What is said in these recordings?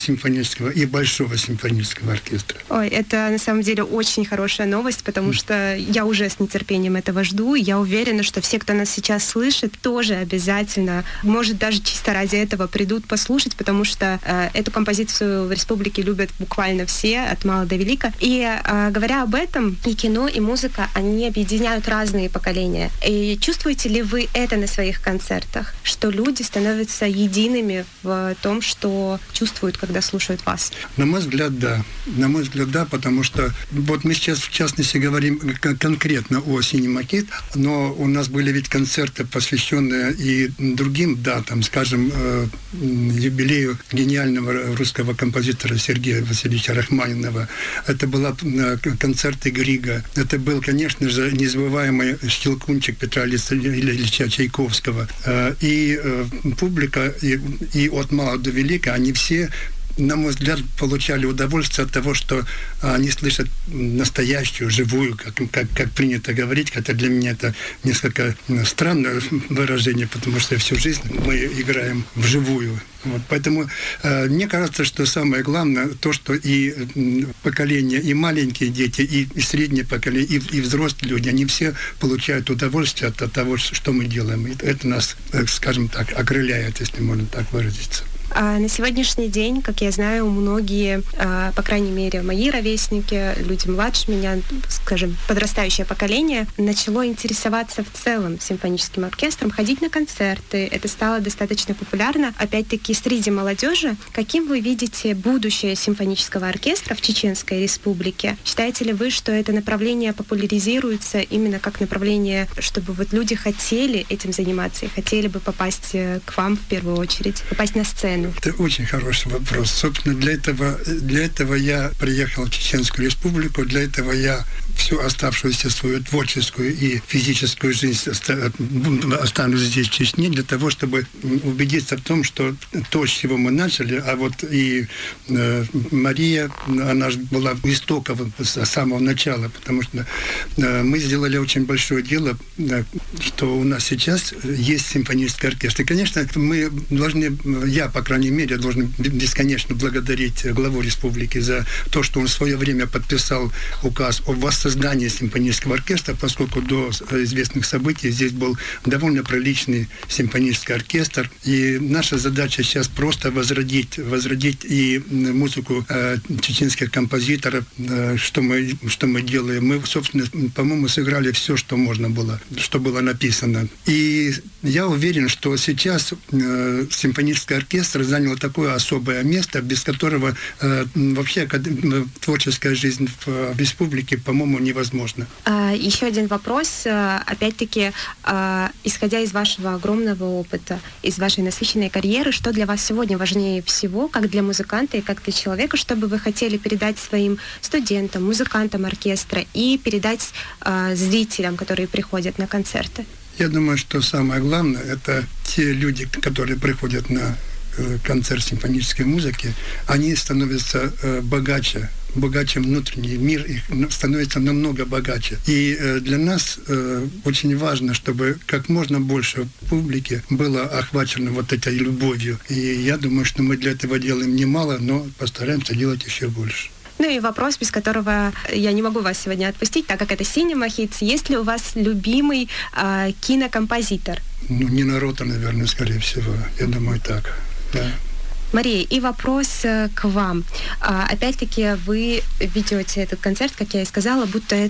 симфонического и Большого симфонического оркестра. Ой, это на самом деле очень хорошая новость, потому что я уже с нетерпением этого жду, и я уверена, что все, кто нас сейчас слышит, тоже обязательно, может, даже чисто ради этого придут послушать, потому что эту композицию в республике любят буквально все, от мала до велика. И говоря об этом, и кино, и музыка, они объединяют разные поколения. И чувствуете ли вы это на своих концертах, что люди становятся едиными в том, что чувствуют, когда слушают вас? На мой взгляд, да. На мой взгляд, да, потому что вот мы сейчас, в частности, говорим конкретно о «Синема Хит», но у нас были ведь концерты, посвященные и другим датам, скажем, юбилею гениального русского композитора Сергея Васильевича Рахманинова. Это был концерты Грига. Это был, конечно же, незабываемый «Щелкунчик» Петра Ильича Чайковского. И публика, и от мала до велика, они все, на мой взгляд, получали удовольствие от того, что они слышат настоящую, живую, как принято говорить, хотя для меня это несколько странное выражение, потому что всю жизнь мы играем вживую. Вот, поэтому мне кажется, что самое главное то, что и поколение, и маленькие дети, и среднее поколение, и взрослые люди, они все получают удовольствие от того, что мы делаем. И это нас, скажем так, окрыляет, если можно так выразиться. На сегодняшний день, как я знаю, многие, по крайней мере, мои ровесники, люди младше меня, скажем, подрастающее поколение, начало интересоваться в целом симфоническим оркестром, ходить на концерты. Это стало достаточно популярно. Опять-таки, среди молодежи. Каким вы видите будущее симфонического оркестра в Чеченской Республике? Считаете ли вы, что это направление популяризируется именно как направление, чтобы вот люди хотели этим заниматься и хотели бы попасть к вам в первую очередь, попасть на сцену? Это очень хороший вопрос. Собственно, для этого я приехал в Чеченскую Республику, для этого я всю оставшуюся свою творческую и физическую жизнь останусь здесь, в Чечне, для того, чтобы убедиться в том, что то, с чего мы начали, а вот и Мария, она же была у истоков с самого начала, потому что мы сделали очень большое дело, что у нас сейчас есть симфонический оркестр. И, конечно, мы должны, я, по крайней мере, должен бесконечно благодарить главу республики за то, что он в свое время подписал указ о воссоздании симфонического оркестра, поскольку до известных событий здесь был довольно приличный симфонический оркестр. И наша задача сейчас просто возродить и музыку чеченских композиторов, что мы делаем. Мы, собственно, по-моему, сыграли все, что можно было, что было написано. И я уверен, что сейчас симфонический оркестр занял такое особое место, без которого вообще творческая жизнь в республике, по-моему, невозможна. Еще один вопрос. Опять-таки, исходя из вашего огромного опыта, из вашей насыщенной карьеры, что для вас сегодня важнее всего, как для музыканта и как для человека, что бы вы хотели передать своим студентам, музыкантам оркестра и передать зрителям, которые приходят на концерты? Я думаю, что самое главное, это те люди, которые приходят на концерт симфонической музыки, они становятся богаче внутренний мир их становится намного богаче. И для нас очень важно, чтобы как можно больше публики было охвачено вот этой любовью. И я думаю, что мы для этого делаем немало, но постараемся делать еще больше. Ну и вопрос, без которого я не могу вас сегодня отпустить, так как это «Синема Хит». Есть ли у вас любимый кинокомпозитор? Ну, Нина Рота, наверное, скорее всего. Я думаю, так. Да. Мария, и вопрос к вам. Опять-таки, вы ведете этот концерт, как я и сказала,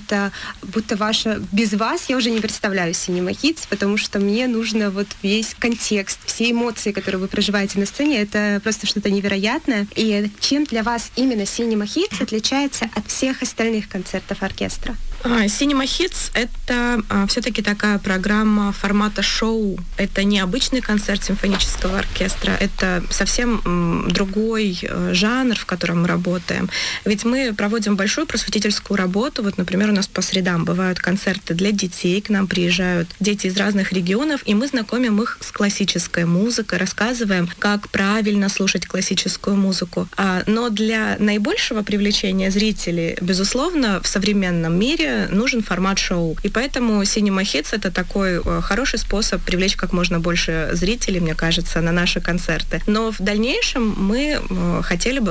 будто ваше... Без вас я уже не представляю Cinema Hits, потому что мне нужно вот весь контекст, все эмоции, которые вы проживаете на сцене, это просто что-то невероятное. И чем для вас именно Cinema Hits отличается от всех остальных концертов оркестра? Cinema Hits — это все-таки такая программа формата шоу. Это не обычный концерт симфонического оркестра, это совсем другой жанр, в котором мы работаем. Ведь мы проводим большую просветительскую работу. Вот, например, у нас по средам бывают концерты для детей, к нам приезжают дети из разных регионов, и мы знакомим их с классической музыкой, рассказываем, как правильно слушать классическую музыку. Но для наибольшего привлечения зрителей, безусловно, в современном мире аудитория, нужен формат шоу. И поэтому Cinema Hits — это такой хороший способ привлечь как можно больше зрителей, мне кажется, на наши концерты. Но в дальнейшем мы хотели бы